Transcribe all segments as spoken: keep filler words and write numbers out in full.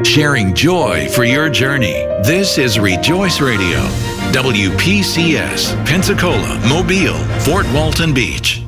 sharing joy for your journey. This is Rejoice Radio, W P C S, Pensacola, Mobile, Fort Walton Beach.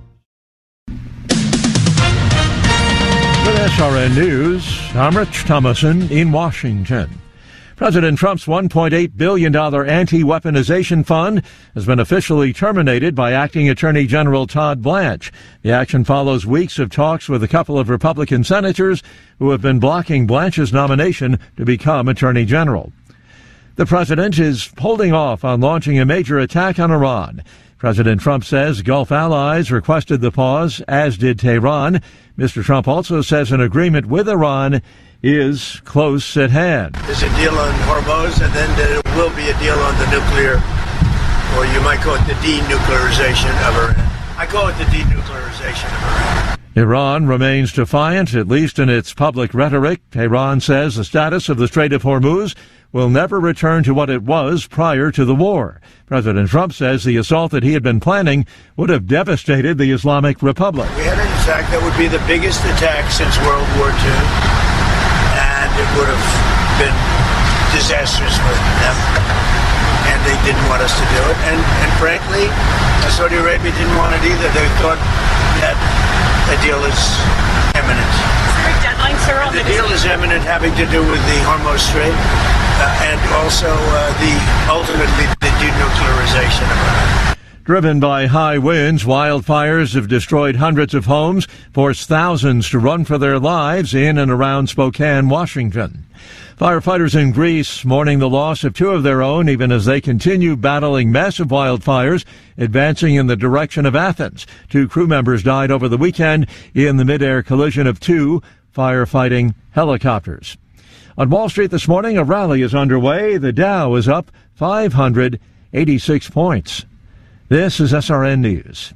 With S R N News, I'm Rich Thomason in Washington. President Trump's one point eight billion dollars anti-weaponization fund has been officially terminated by Acting Attorney General Todd Blanche. The action follows weeks of talks with a couple of Republican senators who have been blocking Blanche's nomination to become Attorney General. The president is holding off on launching a major attack on Iran. President Trump says Gulf allies requested the pause, as did Tehran. Mister Trump also says an agreement with Iran is close at hand. There's a deal on Hormuz, and then there will be a deal on the nuclear, or you might call it the denuclearization of Iran. I call it the denuclearization of Iran. Iran remains defiant, at least in its public rhetoric. Tehran says the status of the Strait of Hormuz will never return to what it was prior to the war. President Trump says the assault that he had been planning would have devastated the Islamic Republic. We had an attack that would be the biggest attack since World War Two. It would have been disastrous for them, and they didn't want us to do it. And, and frankly, Saudi Arabia didn't want it either. They thought that the deal is imminent. Is there a deadline, sir, on the the deal is imminent, having to do with the Hormuz Strait, uh, and also uh, the ultimately the denuclearization of Iran. Driven by high winds, wildfires have destroyed hundreds of homes, forced thousands to run for their lives in and around Spokane, Washington. Firefighters in Greece mourning the loss of two of their own, even as they continue battling massive wildfires advancing in the direction of Athens. Two crew members died over the weekend in the mid-air collision of two firefighting helicopters. On Wall Street this morning, a rally is underway. The Dow is up five hundred eighty-six points. This is S R N News.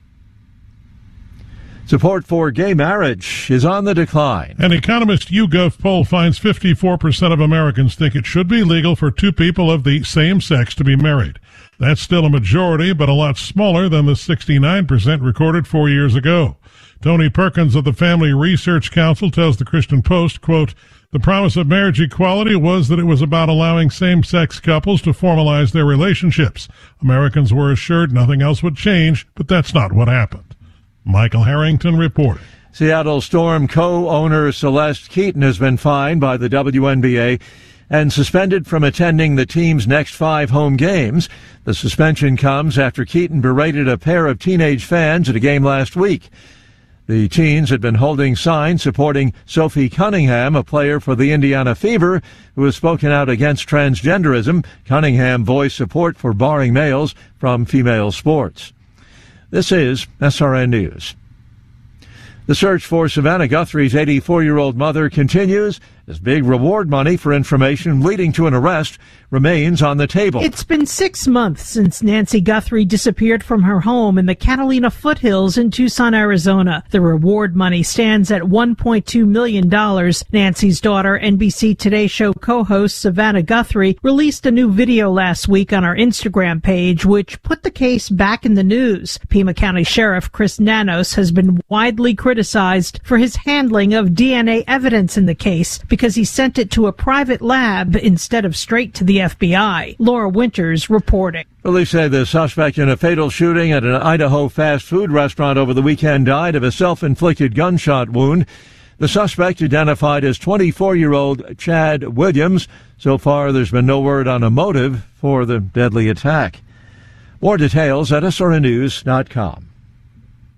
Support for gay marriage is on the decline. An Economist YouGov poll finds fifty-four percent of Americans think it should be legal for two people of the same sex to be married. That's still a majority, but a lot smaller than the sixty-nine percent recorded four years ago. Tony Perkins of the Family Research Council tells the Christian Post, quote, "The promise of marriage equality was that it was about allowing same-sex couples to formalize their relationships. Americans were assured nothing else would change, but that's not what happened." Michael Harrington reported. Seattle Storm co-owner Celeste Keaton has been fined by the W N B A and suspended from attending the team's next five home games. The suspension comes after Keaton berated a pair of teenage fans at a game last week. The teens had been holding signs supporting Sophie Cunningham, a player for the Indiana Fever, who has spoken out against transgenderism. Cunningham voiced support for barring males from female sports. This is S R N News. The search for Savannah Guthrie's eighty-four-year-old mother continues as big reward money for information leading to an arrest remains on the table. It's been six months since Nancy Guthrie disappeared from her home in the Catalina foothills in Tucson, Arizona. The reward money stands at one point two million dollars. Nancy's daughter, N B C Today Show co-host Savannah Guthrie, released a new video last week on our Instagram page, which put the case back in the news. Pima County Sheriff Chris Nanos has been widely criticized for his handling of D N A evidence in the case because he sent it to a private lab instead of straight to the F B I. Laura Winters reporting. Police say the suspect in a fatal shooting at an Idaho fast food restaurant over the weekend died of a self-inflicted gunshot wound. The suspect, identified as twenty-four-year-old Chad Williams. So far, there's been no word on a motive for the deadly attack. More details at S R N news dot com.